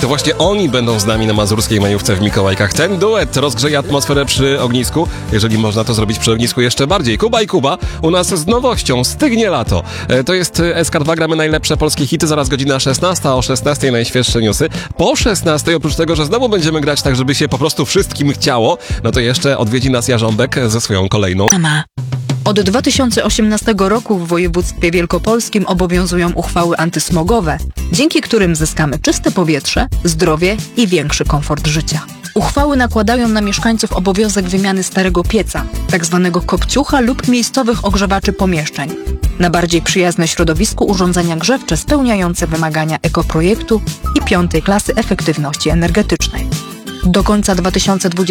To właśnie oni będą z nami na mazurskiej majówce w Mikołajkach. Ten duet rozgrzeje atmosferę przy ognisku, jeżeli można to zrobić przy ognisku jeszcze bardziej. Kuba i Kuba u nas z nowością, stygnie lato. To jest SK2, gramy najlepsze polskie hity, zaraz godzina 16, a o 16 najświeższe newsy. Po 16, oprócz tego, że znowu będziemy grać tak, żeby się po prostu wszystkim chciało, no to jeszcze odwiedzi nas Jarząbek ze swoją kolejną. Od 2018 roku w województwie wielkopolskim obowiązują uchwały antysmogowe, dzięki którym zyskamy czyste powietrze, zdrowie i większy komfort życia. Uchwały nakładają na mieszkańców obowiązek wymiany starego pieca, tzw. kopciucha lub miejscowych ogrzewaczy pomieszczeń, na bardziej przyjazne środowisku urządzenia grzewcze spełniające wymagania ekoprojektu i 5. klasy efektywności energetycznej. Do końca 2020